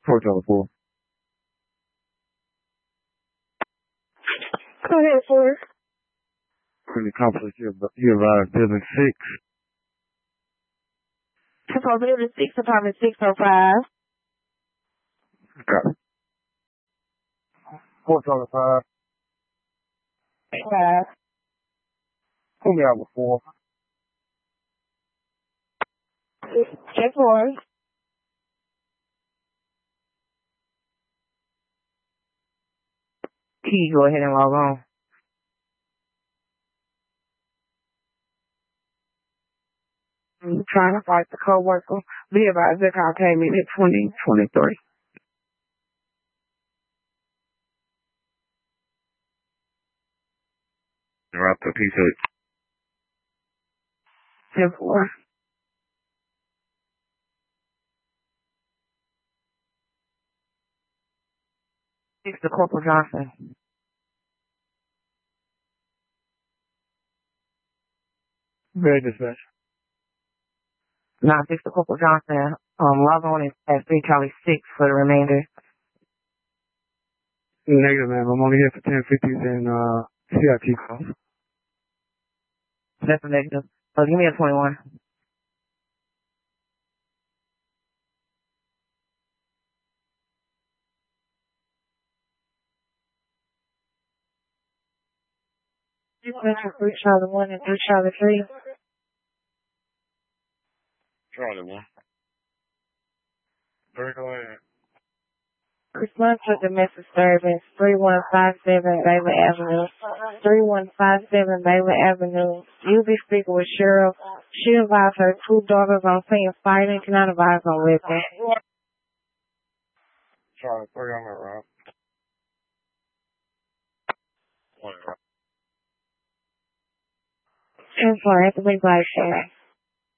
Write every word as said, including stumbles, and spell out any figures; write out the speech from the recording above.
four Charlie four. Go ahead, four. Pretty complex. You advise building six. Two four building six, apartment six oh five. Got it. four Charlie five. Five. Pull me out with four. Check four. Key, go ahead and log on. I'm trying to fight the co-worker. Be advised that call came in at twenty twenty-three. Drop the piece of ten four. It's the Corporal Johnson. Very dispatch. Now, fix the Corporal Johnson. Um, log on at three Charlie six for the remainder. Negative, ma'am. I'm only here for ten fifties and uh, C I T calls. That's a negative. So give me a twenty-one. You want to three Charlie one and three Charlie three? Charlie one. Very go ahead. Respond to domestic disturbance, three one five seven Baylor Avenue. three one five seven Baylor Avenue. You'll be speaking with Sheriff. She advised her two daughters on scene fighting, cannot advise on weapons. Charlie three on that route. And for Anthony Blackshire.